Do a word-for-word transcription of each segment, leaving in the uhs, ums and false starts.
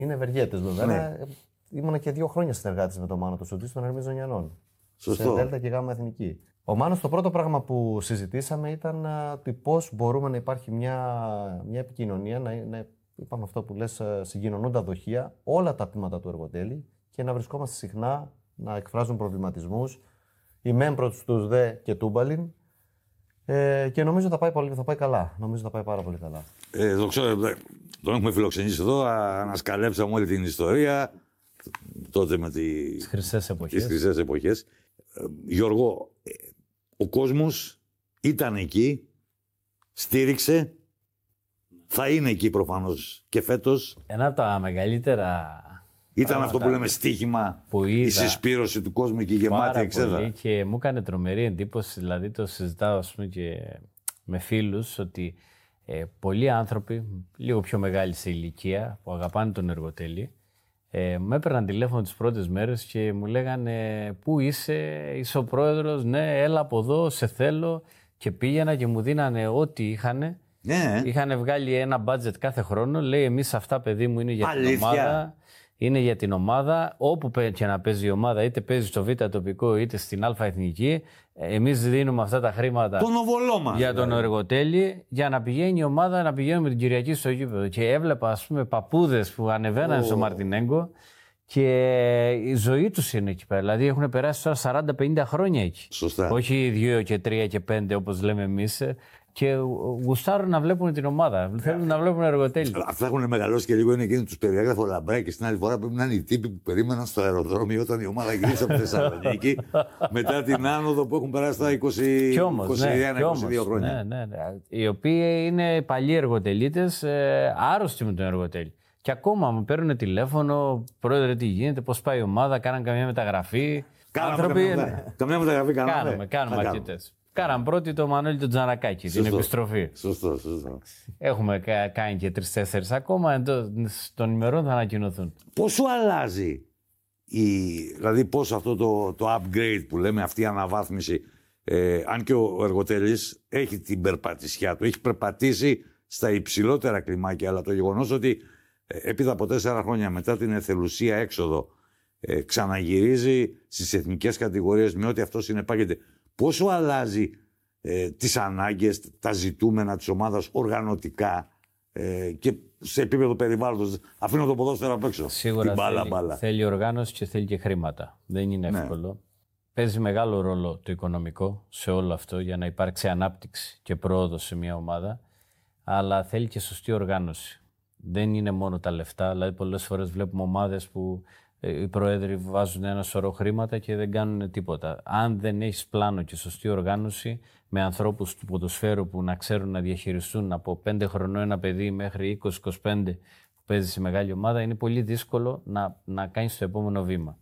Είναι ευεργέτες βέβαια. Ναι. Ήμουνα και δύο χρόνια συνεργάτης με τον Μάνο το Σωτή στον Ερμή Ζωνιανών. Σωστό. Σε Δέλτα και Γάμα Εθνική. Ο Μάνος, το πρώτο πράγμα που συζητήσαμε ήταν uh, πώς μπορούμε να υπάρχει μια, μια επικοινωνία, να, να είπαμε αυτό που λες, uh, συγκοινωνούν τα δοχεία, όλα τα τμήματα του εργοτέλη και να βρισκόμαστε συχνά, να εκφράζουν προβληματισμούς, οι μεν προς τους δε και τούμπαλιν. Ε, και νομίζω θα πάει, πολύ, θα πάει καλά. Νομίζω θα πάει πάρα πολύ καλά. Ε, το ξέρω, τον έχουμε φιλοξενήσει εδώ, ανασκαλέψαμε όλη την ιστορία. Τότε με τη... τις χρυσές εποχές. Τις χρυσές εποχές. Ε, Γιώργο, ε, ο κόσμος ήταν εκεί, στήριξε, θα είναι εκεί προφανώς και φέτος. Ένα από τα μεγαλύτερα... Ήταν αυτό που λέμε στοίχημα, που είδα, η συσπήρωση του κόσμου και η γεμάτη εξέδρα. Και μου έκανε τρομερή εντύπωση, δηλαδή το συζητάω ας πούμε, και με φίλους, ότι ε, πολλοί άνθρωποι, λίγο πιο μεγάλοι σε ηλικία, που αγαπάνε τον εργοτέλη, ε, μου έπαιρναν τηλέφωνο τις πρώτες μέρες και μου λέγανε «Πού είσαι, είσαι ο πρόεδρος, ναι, έλα από εδώ, σε θέλω». Και πήγαινα και μου δίνανε ό,τι είχανε. Ναι. Είχαν βγάλει ένα budget κάθε χρόνο, λέει «Εμείς αυτά, παιδί μου, είναι για Αλήθεια. την ομάδα». Είναι για την ομάδα, όπου και να παίζει η ομάδα, είτε παίζει στο Β' τοπικό είτε στην Α' εθνική. Εμείς δίνουμε αυτά τα χρήματα τον οβολό μας, για τον εργοτέλη, για να πηγαίνει η ομάδα να πηγαίνουμε την Κυριακή στο γήπεδο. Και έβλεπα, ας πούμε, παππούδες που ανεβαίναν oh. στο Μαρτινέγκο και η ζωή τους είναι εκεί πέρα. Δηλαδή έχουν περάσει τώρα σαράντα πενήντα χρόνια εκεί. Σωστά. Όχι δύο και τρία και πέντε όπως λέμε εμείς. Και γουστάρουν να βλέπουν την ομάδα. Θέλουν να βλέπουν εργοτέλη. Αυτά έχουν μεγαλώσει και λίγο είναι εκείνοι του περιέγραφε ο Λαμπράκη. Και στην άλλη φορά πρέπει να είναι οι τύποι που περίμεναν στο αεροδρόμιο όταν η ομάδα γύρισε από τη Θεσσαλονίκη μετά την άνοδο που έχουν περάσει τα είκοσι, είκοσι ένα είκοσι δύο χρόνια. Ναι, ναι, ναι. Οι οποίοι είναι παλιοί εργοτελίτες, ε, άρρωστοι με τον εργοτέλη. Και ακόμα μου παίρνουν τηλέφωνο, πρόεδρε, τι γίνεται, πώς πάει η ομάδα, κάναν καμία μεταγραφή. Κάναμε άνθρωποι, καμία, καμία μεταγραφή, κάναμε. Κάναμε, κάνουμε αρκετές. Κάναν πρώτη το Μανώλη τον Τζανακάκη, σωστό, την επιστροφή. Σωστό, σωστό. Έχουμε κάνει και τρεις-τέσσερις ακόμα, των ημερών θα ανακοινωθούν. Πώς σου αλλάζει, η, δηλαδή πώς αυτό το, το upgrade που λέμε, αυτή η αναβάθμιση, ε, αν και ο εργοτέλης έχει την περπατησιά του, έχει περπατήσει στα υψηλότερα κλιμάκια, αλλά το γεγονός ότι ε, έπειτα από τέσσερα χρόνια μετά την εθελουσία έξοδο, ε, ξαναγυρίζει στις εθνικές κατηγορίες με ό,τι αυτό συνεπάγεται. Πόσο αλλάζει ε, τις ανάγκες, τα ζητούμενα της ομάδας οργανωτικά ε, και σε επίπεδο περιβάλλοντος. Αφήνω το ποδόσφαιρο απ' έξω. Σίγουρα την μπάλα, θέλει, μπάλα. θέλει οργάνωση και θέλει και χρήματα. Δεν είναι εύκολο. Ναι. Παίζει μεγάλο ρόλο το οικονομικό σε όλο αυτό για να υπάρξει ανάπτυξη και πρόοδος σε μια ομάδα. Αλλά θέλει και σωστή οργάνωση. Δεν είναι μόνο τα λεφτά. Δηλαδή πολλές φορές βλέπουμε ομάδες που οι πρόεδροι βάζουν ένα σωρό χρήματα και δεν κάνουν τίποτα. Αν δεν έχεις πλάνο και σωστή οργάνωση με ανθρώπους του ποδοσφαίρου που να ξέρουν να διαχειριστούν από πέντε χρονών ένα παιδί μέχρι είκοσι είκοσι πέντε που παίζει σε μεγάλη ομάδα, είναι πολύ δύσκολο να, να κάνεις το επόμενο βήμα.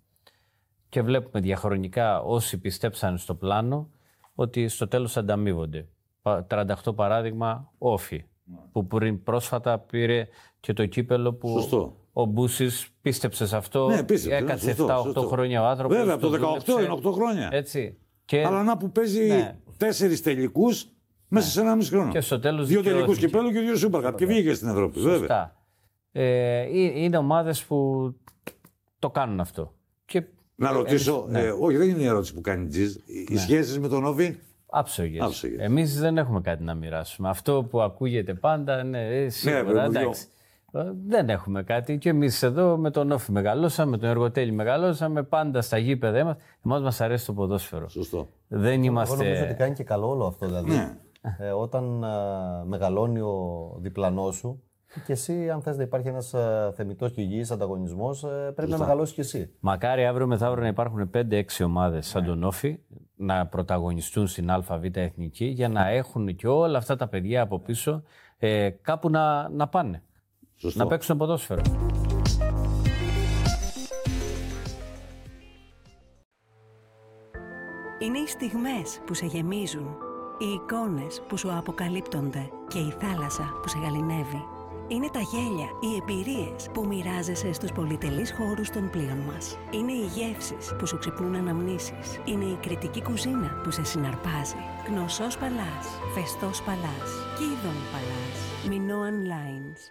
Και βλέπουμε διαχρονικά όσοι πιστέψαν στο πλάνο ότι στο τέλος ανταμείβονται. τριάντα οκτώ παράδειγμα, Όφι, που πριν πρόσφατα πήρε και το κύπελο που... Σωστό. Ο Μπούσης πίστεψε σε αυτό, ναι, πίστεψε, έκατσε επτά οκτώ χρόνια ο άνθρωπος. Βέβαια, από το δεκαοκτώ είναι οκτώ χρόνια. Έτσι. Και... Αλλά να που παίζει ναι. τέσσερις τελικούς ναι. μέσα σε ένα μισή χρόνο. Και στο τέλος δύο τελικούς κυπέλλου και δύο Super Cup. Και βγήκε στην Ευρώπη. Σωστά. Βέβαια. Ε, είναι ομάδες που το κάνουν αυτό. Και... Να ρωτήσω, ναι. ε, όχι, δεν είναι η ερώτηση που κάνει Τζιζ. Ναι. Οι σχέσεις με τον Όφι. Άψογες. Άψογες. Εμείς δεν έχουμε κάτι να μοιράσουμε. Αυτό που ακούγεται πάντα, ναι, σίγουρα, ναι, εντάξει. Δεν έχουμε κάτι και εμείς εδώ με τον Όφι μεγαλώσαμε, με τον εργοτέλη μεγαλώσαμε, πάντα στα γήπεδα μας. Εμάς μας αρέσει το ποδόσφαιρο. Σωστό. Δεν είμαστε... Εγώ νομίζω ότι κάνει και καλό όλο αυτό. Δηλαδή, ναι. ε, όταν α, μεγαλώνει ο διπλανός σου και εσύ, αν θες να υπάρχει ένας α, θεμιτός και υγιής ανταγωνισμός, ε, πρέπει Σωστά. να μεγαλώσεις και εσύ. Μακάρι αύριο μεθαύριο να υπάρχουν πέντε έξι ομάδες σαν τον Όφι να πρωταγωνιστούν στην ΑΒ εθνική για να έχουν και όλα αυτά τα παιδιά από πίσω ε, κάπου να, να πάνε. Σωστό. Να παίξουν ποδόσφαιρο. Είναι οι στιγμές που σε γεμίζουν, οι εικόνες που σου αποκαλύπτονται και η θάλασσα που σε γαληνεύει. Είναι τα γέλια, οι εμπειρίες που μοιράζεσαι στους πολυτελείς χώρους των πλοίων μας. Είναι οι γεύσεις που σου ξυπνούν αναμνήσεις. Είναι η κριτική κουζίνα που σε συναρπάζει. Γνωσός Παλάς, Φεστός Παλάς, Κίδων Παλάς, Minoan Lines.